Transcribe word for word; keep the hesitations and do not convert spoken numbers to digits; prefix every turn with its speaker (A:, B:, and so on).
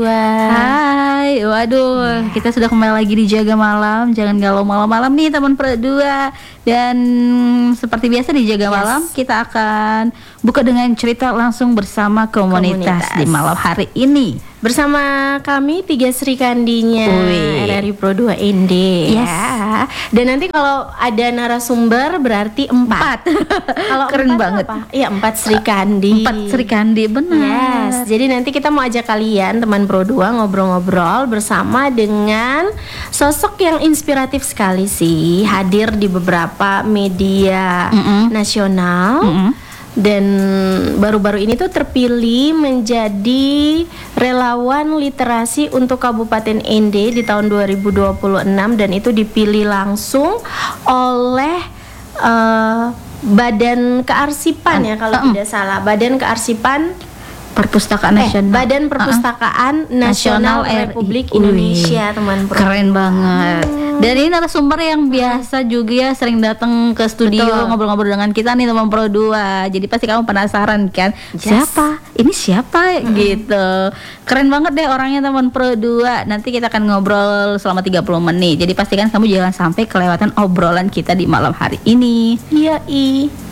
A: Hai, waduh, kita sudah kembali lagi di Jaga Malam. Jangan galau malam-malam nih teman berdua. Dan seperti biasa di Jaga yes. Malam kita akan buka dengan cerita langsung bersama komunitas, komunitas. di malam hari ini.
B: Bersama kami tiga Sri Kandinya R R I Pro dua N D
A: yes.
B: ya. Dan nanti kalau ada narasumber berarti empat. Kalau
A: keren banget.
B: Iya empat Sri Kandi.
A: Empat Sri Kandi benar.
B: Yes. Jadi nanti kita mau ajak kalian teman Pro dua ngobrol-ngobrol bersama dengan sosok yang inspiratif sekali sih, hadir di beberapa media mm-mm. nasional. Mm-mm. Dan baru-baru ini tuh terpilih menjadi relawan literasi untuk Kabupaten N D di tahun dua ribu dua puluh enam, dan itu dipilih langsung oleh uh, Badan Kearsipan ya kalau uh, tidak salah, Badan Kearsipan
A: Perpustakaan
B: eh,
A: Nasional
B: Badan Perpustakaan uh-uh. Nasional, Nasional Republik Indonesia, teman Pro.
A: Keren banget. Hmm. Dan ini narasumber yang biasa juga ya sering datang ke studio Betul. ngobrol-ngobrol dengan kita nih teman Pro dua. Jadi pasti kamu penasaran kan, yes. siapa? Ini siapa hmm. gitu. Keren banget deh orangnya teman Pro dua. Nanti kita akan ngobrol selama tiga puluh menit. Jadi pastikan kamu jangan sampai kelewatan obrolan kita di malam hari ini.
B: Iya, i.